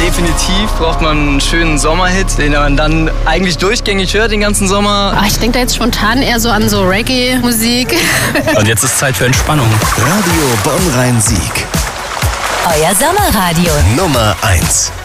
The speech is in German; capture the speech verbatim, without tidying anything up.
Definitiv braucht man einen schönen Sommerhit, den man dann eigentlich durchgängig hört den ganzen Sommer. Ach, ich denke da jetzt spontan eher so an so Reggae-Musik. Und jetzt ist Zeit für Entspannung. Radio Bonn-Rhein-Sieg. Euer Sommerradio Nummer eins.